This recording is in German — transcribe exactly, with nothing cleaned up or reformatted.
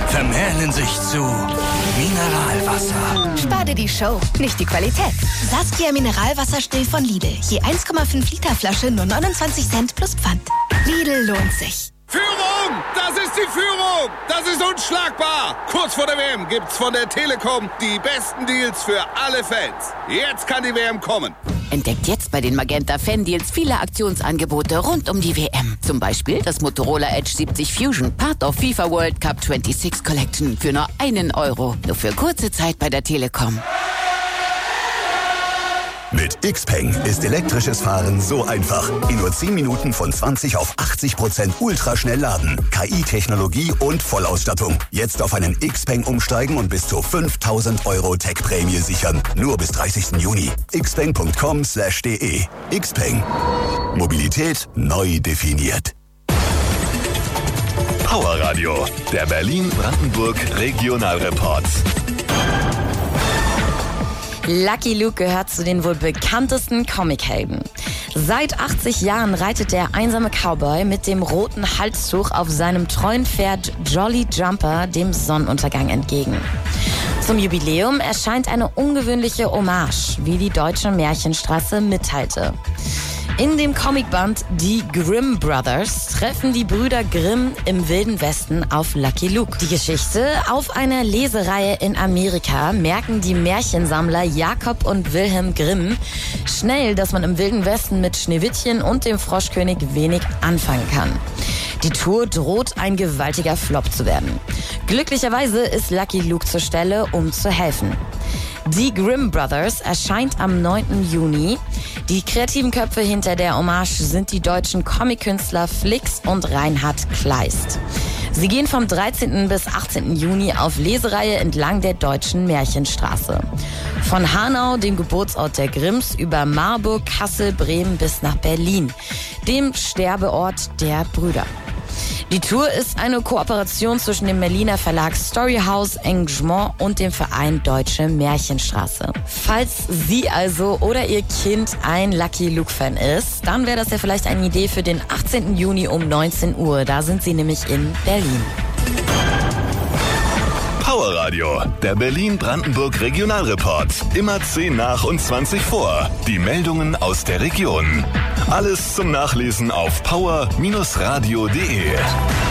vermählen sich zu Mineralwasser. Spar dir die Show, nicht die Qualität. Saskia Mineralwasser still von Lidl. Je eins Komma fünf Liter Flasche nur neunundzwanzig Cent plus Pfand. Lidl lohnt sich. Führung! Das ist die Führung! Das ist unschlagbar! Kurz vor der W M gibt's von der Telekom die besten Deals für alle Fans. Jetzt kann die W M kommen. Entdeckt jetzt bei den Magenta Fan Deals viele Aktionsangebote rund um die W M. Zum Beispiel das Motorola Edge siebzig Fusion, Part of FIFA World Cup sechsundzwanzig Collection für nur einen Euro. Nur für kurze Zeit bei der Telekom. Mit Xpeng ist elektrisches Fahren so einfach. In nur zehn Minuten von zwanzig auf achtzig Prozent ultraschnell laden. K I-Technologie und Vollausstattung. Jetzt auf einen Xpeng umsteigen und bis zu fünftausend Euro Tech-Prämie sichern. Nur bis dreißigsten Juni. xpeng punkt com slash de. Xpeng. Mobilität neu definiert. Powerradio, der Berlin-Brandenburg Regionalreport. Lucky Luke gehört zu den wohl bekanntesten Comichelden. Seit achtzig Jahren reitet der einsame Cowboy mit dem roten Halstuch auf seinem treuen Pferd Jolly Jumper dem Sonnenuntergang entgegen. Zum Jubiläum erscheint eine ungewöhnliche Hommage, wie die Deutsche Märchenstraße mitteilte. In dem Comicband Die Grimm Brothers treffen die Brüder Grimm im Wilden Westen auf Lucky Luke. Die Geschichte auf einer Lesereihe in Amerika merken die Märchensammler Jakob und Wilhelm Grimm schnell, dass man im Wilden Westen mit Schneewittchen und dem Froschkönig wenig anfangen kann. Die Tour droht ein gewaltiger Flop zu werden. Glücklicherweise ist Lucky Luke zur Stelle, um zu helfen. Die Grimm Brothers erscheint am neunten Juni. Die kreativen Köpfe hinter der Hommage sind die deutschen Comic-Künstler Flix und Reinhard Kleist. Sie gehen vom dreizehnten bis achtzehnten Juni auf Lesereihe entlang der Deutschen Märchenstraße. Von Hanau, dem Geburtsort der Grimms, über Marburg, Kassel, Bremen bis nach Berlin, dem Sterbeort der Brüder. Die Tour ist eine Kooperation zwischen dem Berliner Verlag Storyhouse Engagement und dem Verein Deutsche Märchenstraße. Falls Sie also oder Ihr Kind ein Lucky Luke-Fan ist, dann wäre das ja vielleicht eine Idee für den achtzehnten Juni um neunzehn Uhr. Da sind Sie nämlich in Berlin. Powerradio, der Berlin-Brandenburg Regionalreport. Immer zehn nach und zwanzig vor. Die Meldungen aus der Region. Alles zum Nachlesen auf power Bindestrich radio punkt de.